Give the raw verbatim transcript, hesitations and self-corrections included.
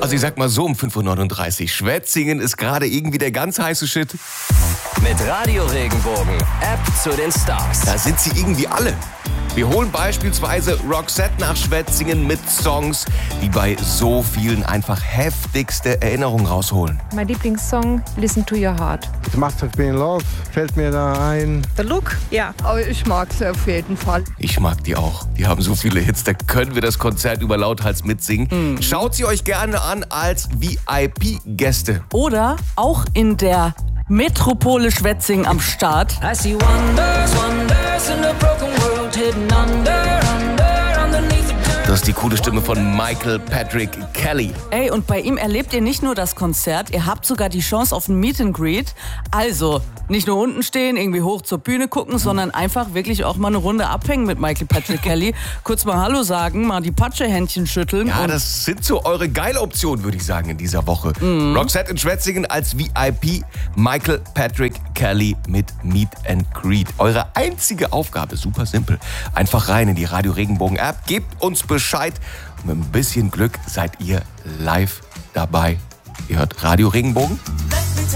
Also ich sag mal so um fünf Uhr neununddreißig. Schwetzingen ist gerade irgendwie der ganz heiße Shit. Mit Radio Regenbogen, App zu den Stars. Da sind sie irgendwie alle. Wir holen beispielsweise Roxette nach Schwetzingen mit Songs, die bei so vielen einfach heftigste Erinnerungen rausholen. Mein Lieblingssong, Listen to Your Heart. It Must Have Been Love fällt mir da ein. The Look, ja. Aber ich mag sie auf jeden Fall. Ich mag die auch. Die haben so viele Hits, da können wir das Konzert über lauthals mitsingen. Mhm. Schaut sie euch gerne an als V I P-Gäste. Oder auch in der Metropole Schwetzingen am Start. I see wonders, wonders in a broken world hidden under, under, underneath the dirt. Das ist die coole Stimme von Michael Patrick Kelly. Ey, und bei ihm erlebt ihr nicht nur das Konzert, ihr habt sogar die Chance auf ein Meet and Greet. Also, nicht nur unten stehen, irgendwie hoch zur Bühne gucken, sondern einfach wirklich auch mal eine Runde abhängen mit Michael Patrick Kelly. Kurz mal Hallo sagen, mal die Patschehändchen schütteln. Ja, und das sind so eure geile Optionen, würde ich sagen, in dieser Woche. Mhm. Roxette in Schwetzingen als V I P, Michael Patrick Kelly mit Meet and Greet. Eure einzige Aufgabe, super simpel. Einfach rein in die Radio Regenbogen App, gebt uns Bescheid und mit ein bisschen Glück seid ihr live dabei. Ihr hört Radio Regenbogen.